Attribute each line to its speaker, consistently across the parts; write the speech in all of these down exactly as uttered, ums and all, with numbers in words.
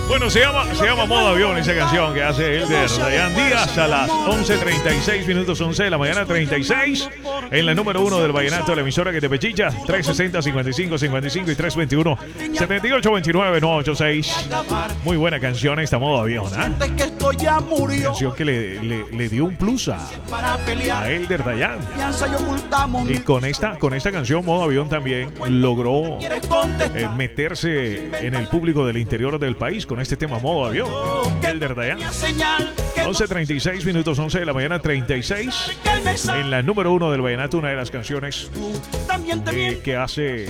Speaker 1: Bueno, se llama, se llama Modo Avión esa canción que hace Elder Dayan Díaz a las once treinta y seis minutos, once de la mañana treinta y seis, en la número uno del vallenato, la emisora que te pechicha, tres sesenta, cincuenta y cinco, cincuenta y cinco y tres veintiuno, setenta y ocho, veintinueve, nueve ochenta y seis. Muy buena canción esta, Modo Avión, ¿eh? Canción que le, le, le dio un plus a, a Elder Dayan. Y con esta, con esta canción, Modo Avión también logró eh, meterse en el público del interior del país con este tema Modo Avión. Elder Dayan. once treinta y seis minutos, once de la mañana treinta y seis. En la número uno del vallenato, una de las canciones eh, que hace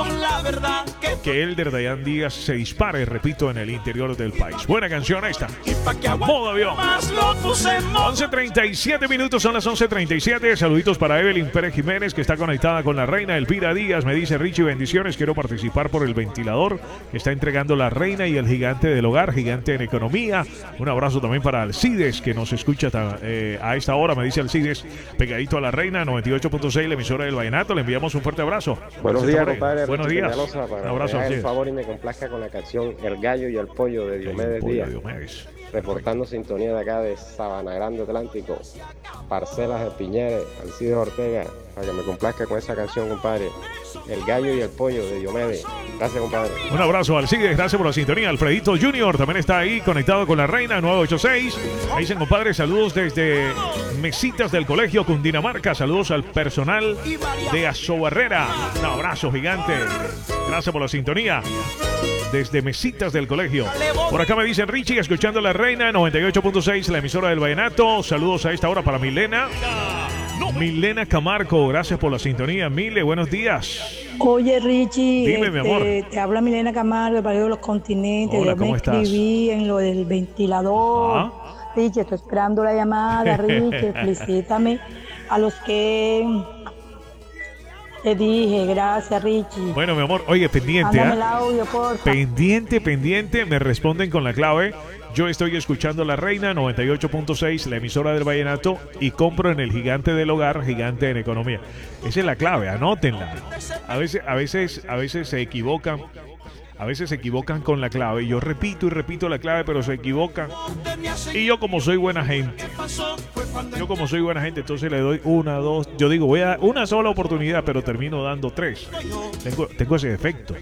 Speaker 1: que Elder Dayan Díaz se dispare, repito, en el interior del país. Buena canción esta. Modo Avión. once treinta y siete minutos, son las once treinta y siete. Saluditos para Evelyn Pérez Jiménez, que está conectada con la reina Elvira Díaz. Me dice: Richie, bendiciones, quiero participar por el ventilador que está entregando la reina y el gigante del hogar, gigante en economía. Un abrazo también para Alcides, que nos escucha eh, a esta hora. Me dice Alcides, pegadito a la reina, noventa y ocho punto seis, la emisora del vallenato. Le enviamos un fuerte abrazo.
Speaker 2: Buenos días, compadre.
Speaker 1: Buenos días.
Speaker 2: Un abrazo. Un favor y me complazca con la canción El Gallo y el Pollo de Diomedes Díaz. Diomedes. Reportando sintonía de acá de Sabana Grande Atlántico, Parcelas de Piñeres, Alcides Ortega, para que me complazca con esa canción, compadre. El Gallo y el Pollo de Diomedes. Gracias, compadre.
Speaker 1: Un abrazo, Alcides, gracias por la sintonía. Alfredito Junior también está ahí conectado con la reina, nueve ochenta y seis. Me dicen, compadre, saludos desde Mesitas del Colegio Cundinamarca. Saludos al personal de Azobarrera. Un abrazo gigante. Gracias por la sintonía. Desde Mesitas del Colegio. Por acá me dicen, Richie, escuchando la reina, noventa y ocho punto seis, la emisora del vallenato. Saludos a esta hora para Milena. Milena Camargo, gracias por la sintonía. Mile, buenos días.
Speaker 3: Oye, Richie,
Speaker 1: dime,
Speaker 3: este,
Speaker 1: mi amor.
Speaker 3: Te habla Milena Camargo, del Barrio de los Continentes.
Speaker 1: Hola,
Speaker 3: Yo
Speaker 1: ¿cómo
Speaker 3: me
Speaker 1: estás?
Speaker 3: inscribí en lo del ventilador.
Speaker 1: ¿Ah?
Speaker 3: Richie, estoy esperando la llamada, Richie. Felicítame a los que te dije. Gracias, Richie.
Speaker 1: Bueno, mi amor, oye, pendiente,
Speaker 3: Mándame
Speaker 1: ¿eh?
Speaker 3: el audio, porfa.
Speaker 1: Pendiente, pendiente, me responden con la clave. Yo estoy escuchando la reina, noventa y ocho punto seis, la emisora del vallenato, y compro en el gigante del hogar, gigante en economía. Esa es la clave, anótenla. A veces, a veces, a veces se equivocan. A veces se equivocan con la clave. Yo repito y repito la clave, pero se equivocan. Y yo, como soy buena gente, yo como soy buena gente, entonces le doy una, dos. Yo digo, voy a dar una sola oportunidad, pero termino dando tres. Tengo, tengo ese defecto.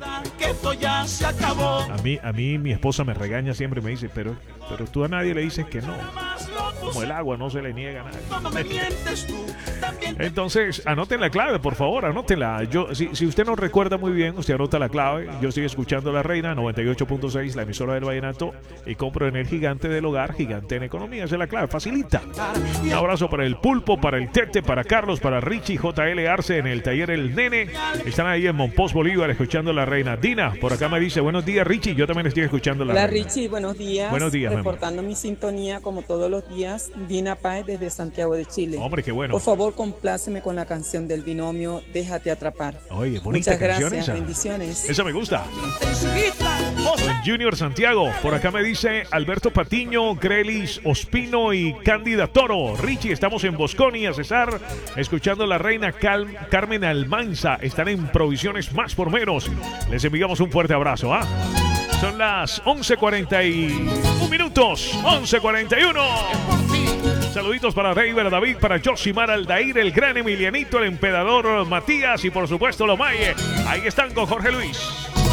Speaker 1: A mí, a mí mi esposa me regaña siempre y me dice, pero, pero tú a nadie le dices que no. Como el agua no se le niega a nadie. Entonces, anoten la clave, por favor, anótenla. Yo, si, si usted no recuerda muy bien, usted anota la clave. Yo estoy escuchando la reina, noventa y ocho punto seis, la emisora del vallenato, y compro en el gigante del hogar, gigante en economía. Esa es la clave, facilita. Un abrazo para el Pulpo, para el Tete, para Carlos, para Richie, J L Arce en el taller El Nene. Están ahí en Monpós, Bolívar, escuchando la reina. Dina, por acá me dice, buenos días, Richie. Yo también estoy escuchando la
Speaker 4: Hola,
Speaker 1: reina.
Speaker 4: Richie, buenos días.
Speaker 1: Buenos días,
Speaker 4: reportando mi sintonía como todos los días. Dina Páez desde Santiago de Chile.
Speaker 1: Hombre, qué bueno.
Speaker 4: Por favor, compláceme con la canción del binomio Déjate Atrapar.
Speaker 1: Oye, bonita
Speaker 4: Muchas
Speaker 1: canción
Speaker 4: gracias,
Speaker 1: esa.
Speaker 4: bendiciones.
Speaker 1: Esa me gusta. Junior Santiago, por acá me dice Alberto Patiño, Grelis Ospino y Cándida Toro. Richie, estamos en Bosconia, César, escuchando la reina Cal Carmen Almanza. Están en Provisiones Más por Menos. Les enviamos un fuerte abrazo, ¿ah? Son las once cuarenta y uno minutos, once cuarenta y uno. Saluditos para Reiber David, para Josimar Aldair, el gran Emilianito, el emperador Matías y por supuesto Lomaye. Ahí están con Jorge Luis.